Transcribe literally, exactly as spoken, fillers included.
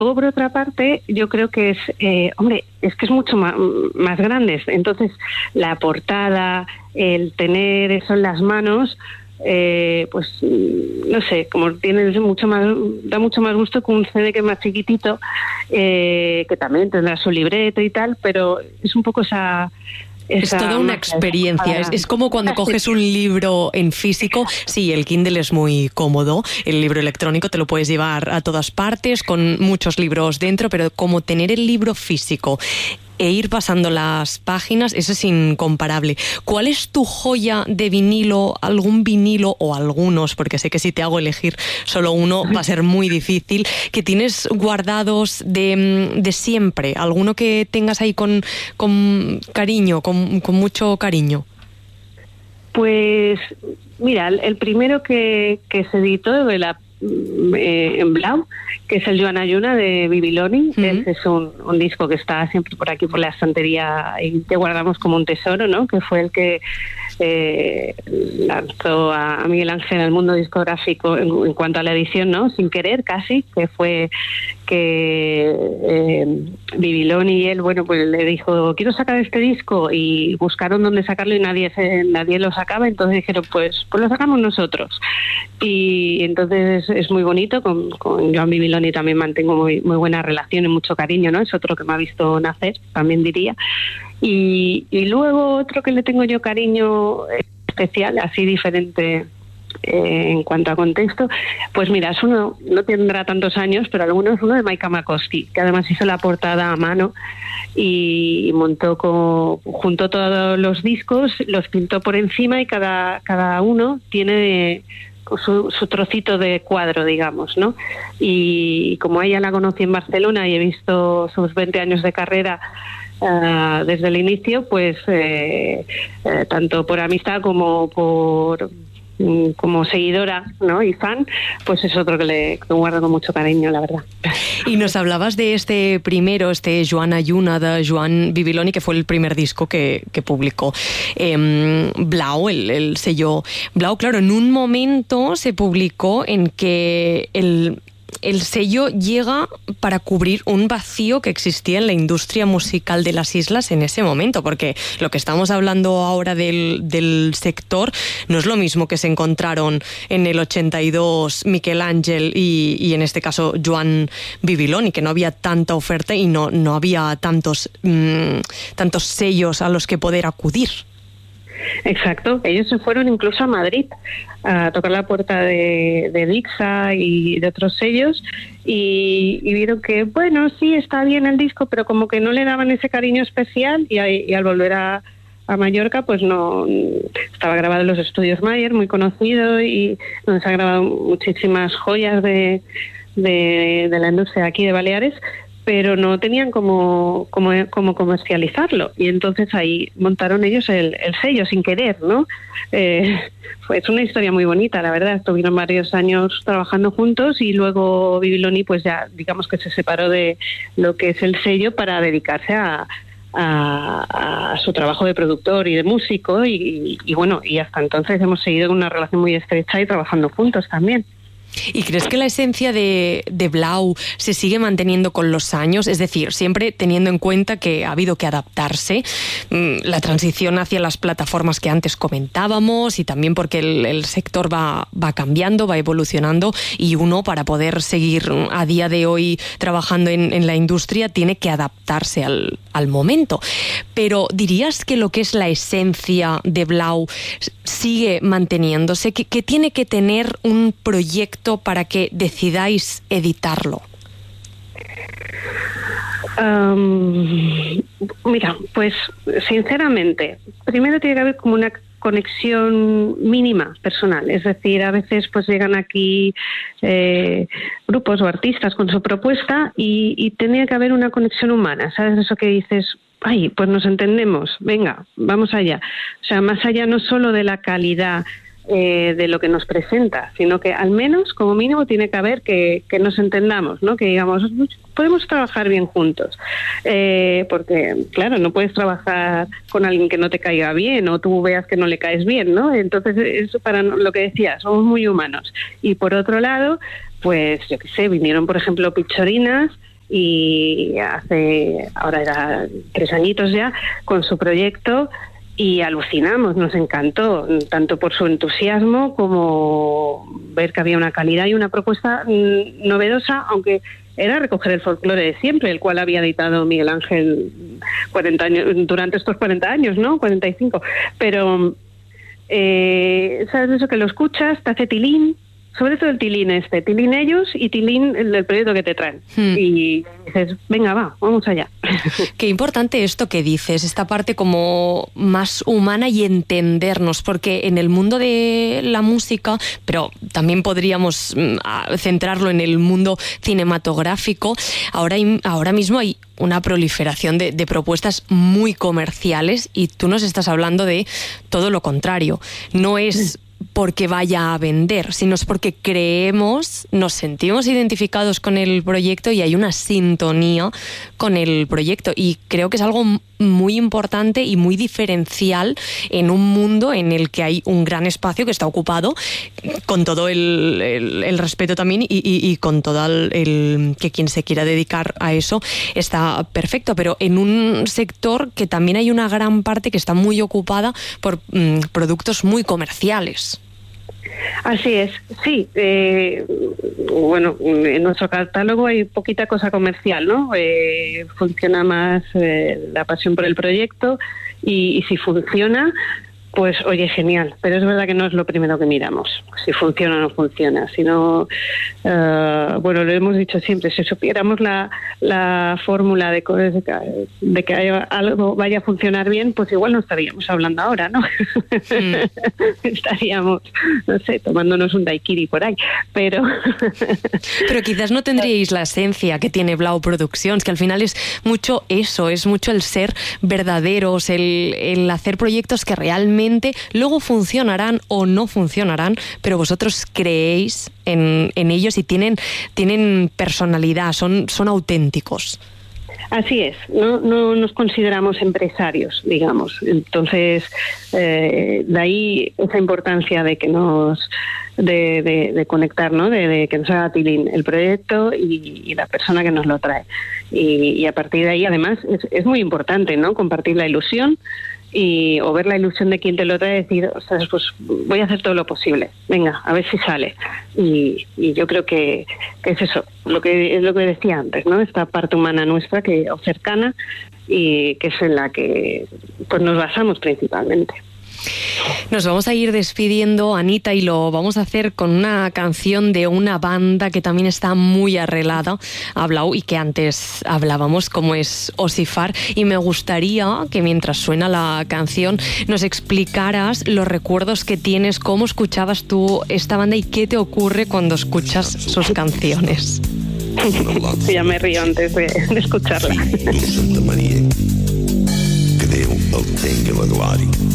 Luego, por otra parte, yo creo que es, eh, hombre, es que es mucho más, más grande. Entonces, la portada, el tener eso en las manos, eh, pues, no sé, como tiene mucho más, da mucho más gusto que un C D que es más chiquitito, eh, que también tendrá su libreto y tal, pero es un poco esa... Es toda una experiencia, es, es como cuando coges un libro en físico. Sí, el Kindle es muy cómodo, el libro electrónico te lo puedes llevar a todas partes con muchos libros dentro, pero como tener el libro físico e ir pasando las páginas, eso es incomparable. ¿Cuál es tu joya de vinilo? ¿Algún vinilo o algunos? Porque sé que si te hago elegir solo uno va a ser muy difícil. ¿Que tienes guardados de, de siempre? ¿Alguno que tengas ahí con, con cariño, con, con mucho cariño? Pues mira, el primero que, que se editó de la Eh, en Blau, que es el Joan Ayuna de Bibiloni. Uh-huh. Ese es un, un disco que está siempre por aquí por la estantería y que guardamos como un tesoro, ¿no? Que fue el que eh, lanzó a Miguel Ángel al mundo discográfico en, en cuanto a la edición, ¿no? Sin querer casi, que fue que eh, Bibiloni y él, bueno, pues le dijo, quiero sacar este disco, y buscaron dónde sacarlo y nadie se, nadie lo sacaba, entonces dijeron, pues pues lo sacamos nosotros. Y entonces es muy bonito, con, con Joan Bibiloni también mantengo muy, muy buena relación y mucho cariño, ¿no? Es otro que me ha visto nacer, también diría. Y, y luego otro que le tengo yo cariño especial, así diferente eh, en cuanto a contexto, pues mira, es uno, no tendrá tantos años, pero alguno es uno de Maika Makowski, que además hizo la portada a mano y montó con, juntó todos los discos, los pintó por encima y cada, cada uno tiene Su, su trocito de cuadro, digamos, ¿no? Y como ella la conocí en Barcelona y he visto sus veinte años de carrera uh, desde el inicio, pues eh, eh, tanto por amistad como por como seguidora, ¿no? Y fan, pues es otro que le que guardo con mucho cariño, la verdad. Y nos hablabas de este primero, este Joan Ayuna de Joan Bibiloni, que fue el primer disco que, que publicó. Eh, Blau, el, el sello Blau, claro, en un momento se publicó en que el... El sello llega para cubrir un vacío que existía en la industria musical de las islas en ese momento, porque lo que estamos hablando ahora del, del sector no es lo mismo que se encontraron en el ochenta y dos Miquel Ángel y, y en este caso Joan Bibiloni, que no había tanta oferta y no, no había tantos, mmm, tantos sellos a los que poder acudir. Exacto, ellos se fueron incluso a Madrid a tocar la puerta de, de Dixa y de otros sellos y, y vieron que, bueno, sí, está bien el disco, pero como que no le daban ese cariño especial y, y al volver a, a Mallorca, pues no, estaba grabado en los estudios Mayer, muy conocido, y donde se han grabado muchísimas joyas de, de, de la industria aquí de Baleares, pero no tenían cómo, cómo, cómo comercializarlo, y entonces ahí montaron ellos el, el sello sin querer, ¿no? Eh, fue, es una historia muy bonita, la verdad. Estuvieron varios años trabajando juntos y luego Bibiloni pues ya digamos que se separó de lo que es el sello para dedicarse a, a, a su trabajo de productor y de músico y, y, y bueno, y hasta entonces hemos seguido con una relación muy estrecha y trabajando juntos también. ¿Y crees que la esencia de, de Blau se sigue manteniendo con los años? Es decir, siempre teniendo en cuenta que ha habido que adaptarse, la transición hacia las plataformas que antes comentábamos y también porque el, el sector va, va cambiando, va evolucionando y uno para poder seguir a día de hoy trabajando en, en la industria tiene que adaptarse al, al momento. Pero ¿dirías que lo que es la esencia de Blau sigue manteniéndose? ¿Qué, qué tiene que tener un proyecto para que decidáis editarlo? Um, mira, pues sinceramente, primero tiene que haber como una conexión mínima personal, es decir, a veces pues llegan aquí eh, grupos o artistas con su propuesta y, y tenía que haber una conexión humana, ¿sabes? Eso que dices, ay, pues nos entendemos, venga, vamos allá. O sea, más allá no solo de la calidad Eh, de lo que nos presenta, sino que al menos, como mínimo, tiene que haber que, que nos entendamos, ¿no? Que digamos, podemos trabajar bien juntos, eh, porque, claro, no puedes trabajar con alguien que no te caiga bien o tú veas que no le caes bien, ¿no? Entonces, eso para lo que decía, somos muy humanos. Y por otro lado, pues, yo qué sé, vinieron, por ejemplo, Pichorinas, y hace, ahora era tres añitos ya, con su proyecto, y alucinamos, nos encantó, tanto por su entusiasmo como ver que había una calidad y una propuesta mmm, novedosa, aunque era recoger el folclore de siempre, el cual había editado Miguel Ángel cuarenta años, durante estos cuarenta años, ¿no? cuarenta y cinco. Pero, eh, ¿sabes eso? Que lo escuchas, te hace tilín, sobre todo el tilín este, tilín ellos y tilín el del proyecto que te traen. Hmm. Y dices, venga, va, vamos allá. Qué importante esto que dices, esta parte como más humana y entendernos, porque en el mundo de la música, pero también podríamos centrarlo en el mundo cinematográfico, ahora, ahora mismo hay una proliferación de, de propuestas muy comerciales y tú nos estás hablando de todo lo contrario. No es porque vaya a vender, sino es porque creemos, nos sentimos identificados con el proyecto y hay una sintonía con el proyecto, y creo que es algo muy importante y muy diferencial en un mundo en el que hay un gran espacio que está ocupado, con todo el, el, el respeto también y, y, y con todo el, el que quien se quiera dedicar a eso está perfecto, pero en un sector que también hay una gran parte que está muy ocupada por mmm, productos muy comerciales. Así es, sí. Eh, bueno, en nuestro catálogo hay poquita cosa comercial, ¿no? Eh, funciona más eh, la pasión por el proyecto y, y si funciona, pues oye, genial. Pero es verdad que no es lo primero que miramos, si funciona o no funciona. Sino, uh, bueno, lo hemos dicho siempre, si supiéramos la, la fórmula de, de que algo vaya a funcionar bien, pues igual no estaríamos hablando ahora, ¿no? Mm. Estaríamos, no sé, tomándonos un daiquiri por ahí, pero... Pero quizás no tendríais la esencia que tiene Blau Productions, que al final es mucho eso, es mucho el ser verdaderos, el, el hacer proyectos que realmente luego funcionarán o no funcionarán, pero vosotros creéis en, en ellos y tienen, tienen personalidad, son, son auténticos. Así es, no, no nos consideramos empresarios, digamos. Entonces, eh, de ahí esa importancia de que nos de, de, de conectar, ¿no? De, de que nos haga tilín el proyecto y, y la persona que nos lo trae. Y, y a partir de ahí, además, es, es muy importante, ¿no? Compartir la ilusión y o ver la ilusión de quien te lo trae y decir, o sea, pues voy a hacer todo lo posible, venga, a ver si sale. Y, y yo creo que, que es eso, lo que es lo que decía antes, ¿no? Esta parte humana nuestra que o cercana y que es en la que pues nos basamos principalmente. Nos vamos a ir despidiendo, Anita, y lo vamos a hacer con una canción de una banda que también está muy arreglada a Blau y que antes hablábamos, como es Ossifar, y me gustaría que mientras suena la canción nos explicaras los recuerdos que tienes, cómo escuchabas tú esta banda y qué te ocurre cuando escuchas sus canciones. Ya me río antes de, de escucharla. Que Déu el tingui la glòria.